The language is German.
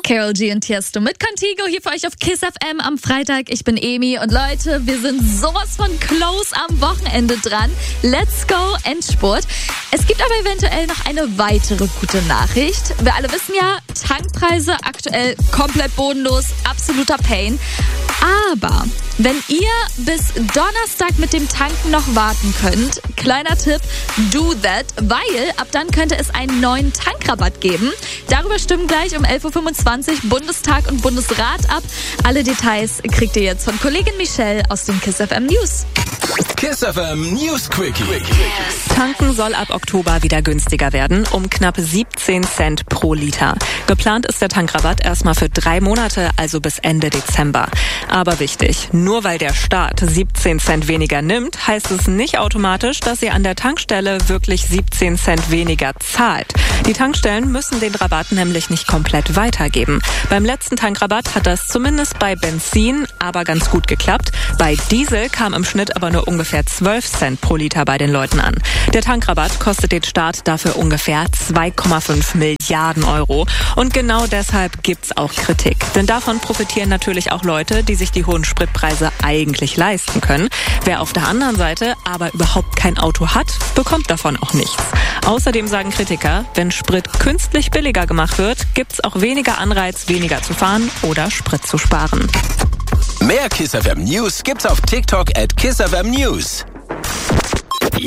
Karol G und Tiesto mit Contigo hier für euch auf KISS FM am Freitag. Ich bin Emi und Leute, wir sind sowas von close am Wochenende dran. Let's go, Endspurt. Es gibt aber eventuell noch eine weitere gute Nachricht. Wir alle wissen ja, Tankpreise aktuell komplett bodenlos, absoluter Pain. Aber wenn ihr bis Donnerstag mit dem Tanken noch warten könnt, kleiner Tipp, do that, weil ab dann könnte es einen neuen Tankrabatt geben. Darüber stimmen gleich um 11.25 Uhr Bundestag und Bundesrat ab. Alle Details kriegt ihr jetzt von Kollegin Michelle aus den KISS FM News. KISS FM News Quickie. Tanken soll ab Oktober wieder günstiger werden, um knapp 17 Cent pro Liter. Geplant ist der Tankrabatt erstmal für 3 Monate, also bis Ende Dezember. Aber wichtig, nur weil der Staat 17 Cent weniger nimmt, heißt es nicht automatisch, dass ihr an der Tankstelle wirklich 17 Cent weniger zahlt. Die Tankstellen müssen den Rabatt nämlich nicht komplett weitergeben. Beim letzten Tankrabatt hat das zumindest bei Benzin aber ganz gut geklappt. Bei Diesel kam im Schnitt aber nur ungefähr 12 Cent pro Liter bei den Leuten an. Der Tankrabatt kostet den Staat dafür ungefähr 2,5 Milliarden Euro. Und genau deshalb gibt's auch Kritik. Denn davon profitieren natürlich auch Leute, die sich die hohen Spritpreise eigentlich leisten können. Wer auf der anderen Seite aber überhaupt kein Auto hat, bekommt davon auch nichts. Außerdem sagen Kritiker, wenn Sprit künstlich billiger gemacht wird, gibt's auch weniger Anreiz, weniger zu fahren oder Sprit zu sparen. Mehr KISS FM News gibt's auf TikTok @KISS FM News.